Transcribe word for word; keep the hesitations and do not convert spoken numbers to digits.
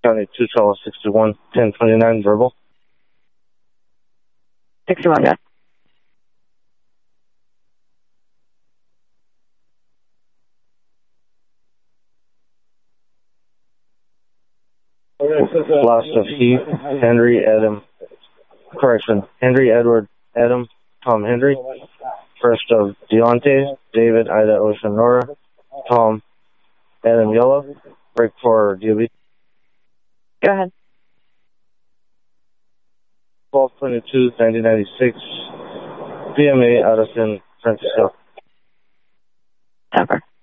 County two twelve sixty-one ten twenty-nine verbal. sixty-one, yeah. Last of Heath, Henry, Adam, correction, Henry, Edward, Adam, Tom, Henry. First of Deontay, David, Ida, Ocean, Nora, Tom, Adam, Yellow. Break for D O B. Go ahead. twelve twenty-two nineteen ninety-six, P M A out of San Francisco. Over.